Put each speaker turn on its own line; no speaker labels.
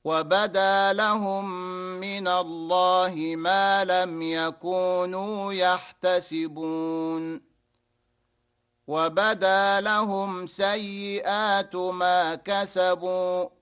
وبدا لهم من الله ما لم يكونوا يحتسبون وبدا لهم سيئات ما كسبوا